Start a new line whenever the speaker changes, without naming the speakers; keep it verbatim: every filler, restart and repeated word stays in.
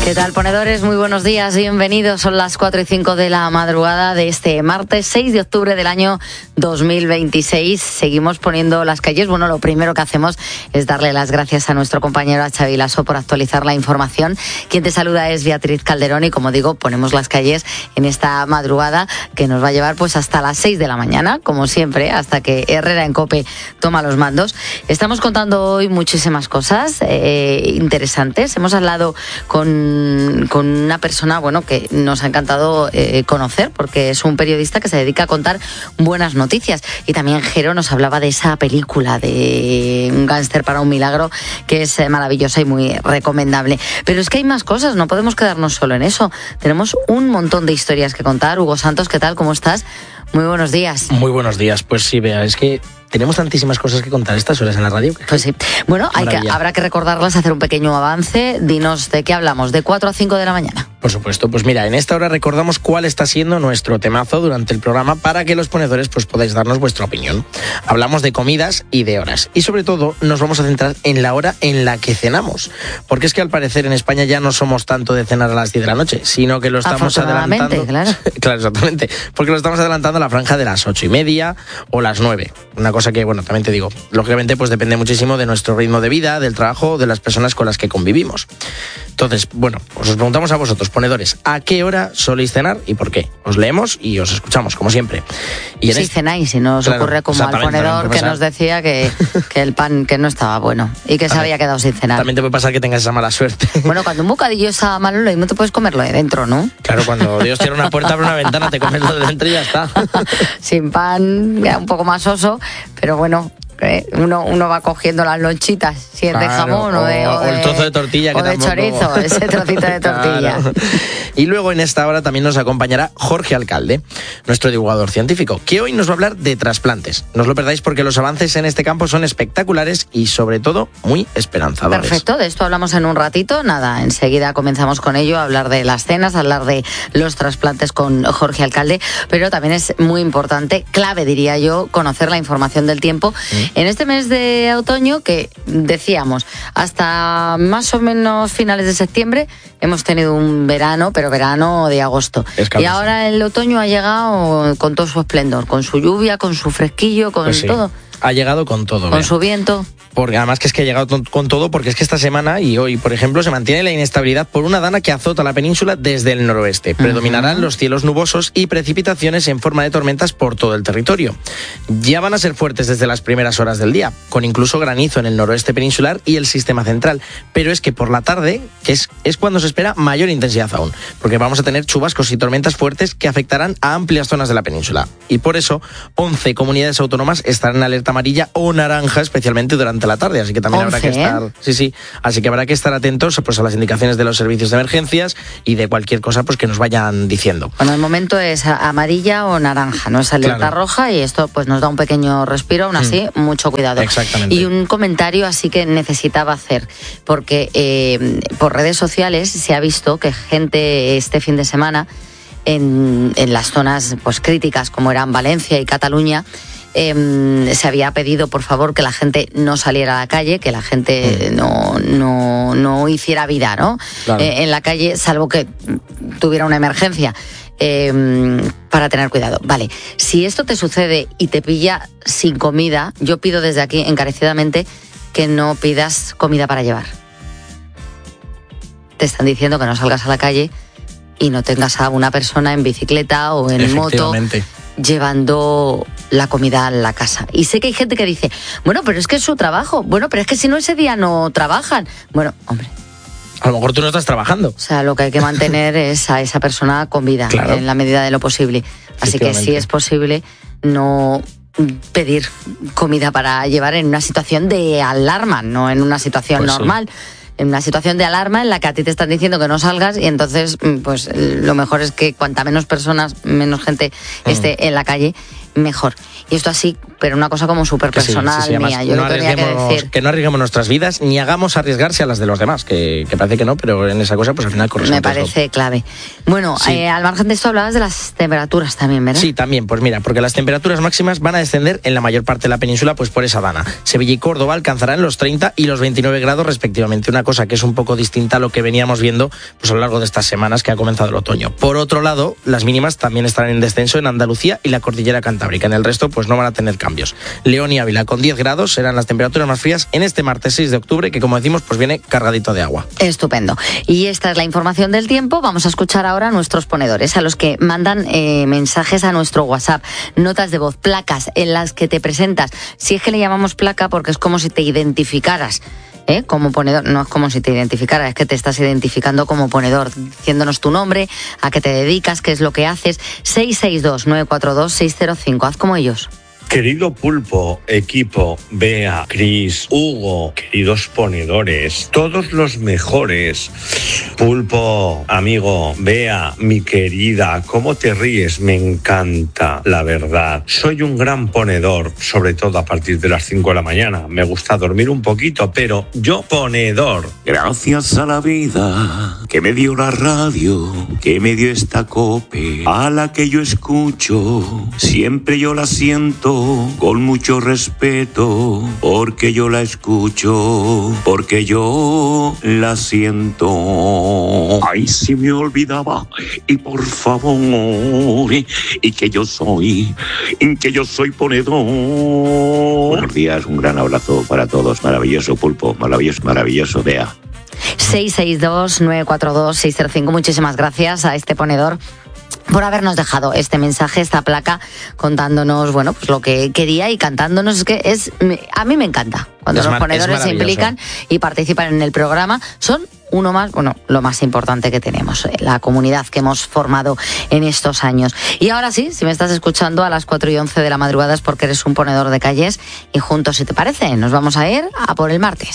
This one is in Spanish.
¿Qué tal, ponedores? Muy buenos días, bienvenidos. Son las cuatro y cinco de la madrugada de este martes seis de octubre del año dos mil veintiséis. Seguimos poniendo las calles. Bueno, lo primero que hacemos es darle las gracias a nuestro compañero a Xavi Lasso por actualizar la información. Quien te saluda es Beatriz Calderón y, como digo, ponemos las calles en esta madrugada que nos va a llevar pues hasta las seis de la mañana, como siempre, hasta que Herrera en COPE toma los mandos. Estamos contando hoy muchísimas cosas eh, interesantes. Hemos hablado con con una persona, bueno, que nos ha encantado eh, conocer, porque es un periodista que se dedica a contar buenas noticias. Y también Jero nos hablaba de esa película de Un gángster para un milagro, que es eh, maravillosa y muy recomendable. Pero es que hay más cosas, no podemos quedarnos solo en eso. Tenemos un montón de historias que contar. Hugo Santos, ¿qué tal? ¿Cómo estás? Muy buenos días.
Muy buenos días. Pues sí, Bea, es que tenemos tantísimas cosas que contar estas horas en la radio.
Pues sí. Bueno, hay que, habrá que recordarlas, hacer un pequeño avance. Dinos de qué hablamos, de cuatro a cinco de la mañana.
Por supuesto, pues mira, en esta hora recordamos cuál está siendo nuestro temazo durante el programa para que los ponedores pues podáis darnos vuestra opinión. Hablamos de comidas y de horas. Y sobre todo nos vamos a centrar en la hora en la que cenamos. Porque es que al parecer en España ya no somos tanto de cenar a las diez de la noche, sino que lo estamos adelantando.
Claro.
Claro, exactamente. Porque lo estamos adelantando a la franja de las ocho y media o las nueve. Una cosa que, bueno, también te digo, lógicamente pues depende muchísimo de nuestro ritmo de vida, del trabajo, de las personas con las que convivimos. Entonces, bueno, pues os preguntamos a vosotros, ponedores, ¿a qué hora soléis cenar y por qué? Os leemos y os escuchamos, como siempre.
Y sí, este... cenáis, y nos claro, ocurre como al ponedor que nos decía que, que el pan que no estaba bueno y que se había quedado sin cenar.
También te puede pasar que tengas esa mala suerte.
Bueno, cuando un bocadillo está malo, lo mismo te puedes comerlo de dentro, ¿no?
Claro, cuando Dios cierra una puerta, abre una ventana, te comes lo de dentro y ya está.
Sin pan, ya un poco más soso, pero bueno... Uno, uno va cogiendo las lonchitas, si es claro, de jamón o, de, o,
o el trozo de tortilla
o
que
de
tampoco...
chorizo, ese trocito de tortilla.
Claro. Y luego en esta hora también nos acompañará Jorge Alcalde, nuestro divulgador científico, que hoy nos va a hablar de trasplantes. No os lo perdáis porque los avances en este campo son espectaculares y sobre todo muy esperanzadores.
Perfecto, de esto hablamos en un ratito. Nada, enseguida comenzamos con ello, a hablar de las cenas, a hablar de los trasplantes con Jorge Alcalde, pero también es muy importante, clave diría yo, conocer la información del tiempo. ¿Mm? En este mes de otoño, que decíamos, hasta más o menos finales de septiembre, hemos tenido un verano, pero verano de agosto. Y ahora el otoño ha llegado con todo su esplendor, con su lluvia, con su fresquillo, con pues sí, todo.
Ha llegado con todo.
Con
Bea.
Su viento.
Porque además que es que ha llegado con todo, porque es que esta semana y hoy, por ejemplo, se mantiene la inestabilidad por una dana que azota la península desde el noroeste. Uh-huh. Predominarán los cielos nubosos y precipitaciones en forma de tormentas por todo el territorio. Ya van a ser fuertes desde las primeras horas del día, con incluso granizo en el noroeste peninsular y el sistema central. Pero es que por la tarde, que es, es cuando se espera mayor intensidad aún, porque vamos a tener chubascos y tormentas fuertes que afectarán a amplias zonas de la península. Y por eso, once comunidades autónomas estarán en alerta amarilla o naranja, especialmente durante la tarde, así que también
once,
habrá que estar,
¿eh?
sí, sí, así que habrá que estar atentos pues a las indicaciones de los servicios de emergencias y de cualquier cosa pues que nos vayan diciendo.
Bueno, el momento es amarilla o naranja, no es alerta claro. roja, y esto pues nos da un pequeño respiro, aún así, mm. mucho cuidado.
Exactamente.
Y un comentario así que necesitaba hacer, porque eh, por redes sociales se ha visto que gente este fin de semana en, en las zonas pues críticas como eran Valencia y Cataluña, Eh, se había pedido por favor que la gente no saliera a la calle, que la gente mm. no, no, no hiciera vida, ¿no? Claro. Eh, en la calle, salvo que tuviera una emergencia, eh, para tener cuidado. Vale, si esto te sucede y te pilla sin comida, yo pido desde aquí encarecidamente que no pidas comida para llevar. Te están diciendo que no salgas a la calle y no tengas a una persona en bicicleta o en moto llevando la comida a la casa. Y sé que hay gente que dice, bueno, pero es que es su trabajo. Bueno, pero es que si no, ese día no trabajan. Bueno, hombre,
a lo mejor tú no estás trabajando.
O sea, lo que hay que mantener es a esa persona con vida, claro, en la medida de lo posible. Así que si es posible, no pedir comida para llevar en una situación de alarma, no en una situación pues normal. Sí. En una situación de alarma en la que a ti te están diciendo que no salgas, y entonces pues lo mejor es que cuanta menos personas, menos gente esté mm. en la calle, mejor. Y esto así, pero una cosa como súper personal sí, sí, sí, mía. Yo
no
lo tenía que decir.
Que no arriesguemos nuestras vidas ni hagamos arriesgarse a las de los demás, que, que parece que no, pero en esa cosa pues al final corresponde.
Me parece clave. Bueno, sí. eh, al margen de esto hablabas de las temperaturas también, ¿verdad?
Sí, también, pues mira, porque las temperaturas máximas van a descender en la mayor parte de la península pues por esa dana. Sevilla y Córdoba alcanzarán los treinta y los veintinueve grados respectivamente, una cosa que es un poco distinta a lo que veníamos viendo pues a lo largo de estas semanas que ha comenzado el otoño. Por otro lado, las mínimas también estarán en descenso en Andalucía y la cordillera cantábrica. En el resto pues no van a tener cambios. León y Ávila con diez grados serán las temperaturas más frías en este martes seis de octubre, que como decimos pues viene cargadito de agua.
Estupendo. Y esta es la información del tiempo. Vamos a escuchar ahora a nuestros ponedores, a los que mandan eh, mensajes a nuestro WhatsApp, notas de voz, placas en las que te presentas. Si es que le llamamos placa porque es como si te identificaras ¿Eh? como ponedor, no es como si te identificaras, es que te estás identificando como ponedor, diciéndonos tu nombre, a qué te dedicas, qué es lo que haces. Seis seis dos, nueve cuatro dos, seis cero cinco, haz como ellos.
Querido Pulpo, equipo, Bea, Cris, Hugo, queridos ponedores, todos los mejores. Pulpo, amigo, Bea, mi querida, ¿cómo te ríes? Me encanta, la verdad. Soy un gran ponedor, sobre todo a partir de las cinco de la mañana. Me gusta dormir un poquito, pero yo ponedor.
Gracias a la vida que me dio la radio, que me dio esta cope, a la que yo escucho, siempre yo la siento con mucho respeto, porque yo la escucho, porque yo la siento. Ay, si me olvidaba, y por favor, y que yo soy, y que yo soy ponedor. Buenos días, un gran abrazo para todos. Maravilloso Pulpo, maravilloso, maravilloso, Bea.
seis seis dos, nueve cuatro dos, seis cero cinco, muchísimas gracias a este ponedor por habernos dejado este mensaje, esta placa, contándonos, bueno, pues lo que quería y cantándonos. Es que es, a mí me encanta cuando los ponedores se implican y participan en el programa. Son uno más, bueno, lo más importante que tenemos, la comunidad que hemos formado en estos años. Y ahora sí, si me estás escuchando a las cuatro y once de la madrugada es porque eres un ponedor de calles y juntos, si te parece, nos vamos a ir a por el martes.